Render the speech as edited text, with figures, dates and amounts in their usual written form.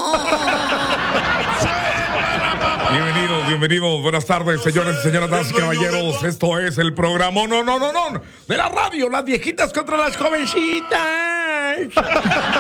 Bienvenidos. Buenas tardes, señores y señoras, damas y caballeros. Esto es el programa de la radio, las viejitas contra las jovencitas.